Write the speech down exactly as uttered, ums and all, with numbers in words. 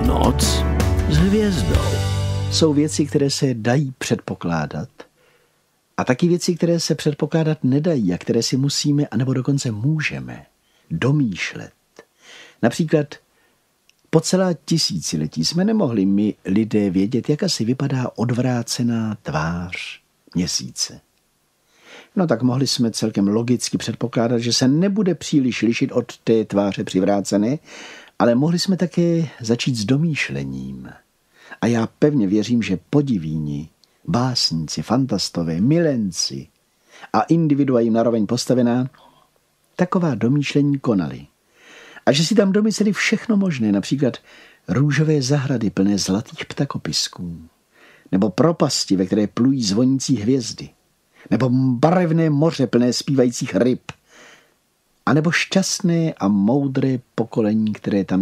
Noc s hvězdou. Jsou věci, které se dají předpokládat, a taky věci, které se předpokládat nedají a které si musíme, anebo dokonce můžeme domýšlet. Například po celá tisíciletí jsme nemohli my lidé vědět, jak asi vypadá odvrácená tvář měsíce. No tak mohli jsme celkem logicky předpokládat, že se nebude příliš lišit od té tváře přivrácené, ale mohli jsme také začít s domýšlením. A já pevně věřím, že podivíni, básníci, fantastové, milenci a individua jim naroveň postavená taková domýšlení konali. A že si tam domysleli všechno možné, například růžové zahrady plné zlatých ptakopisků, nebo propasti, ve které plují zvonící hvězdy, nebo barevné moře plné zpívajících ryb, anebo šťastné a moudré pokolení, které tam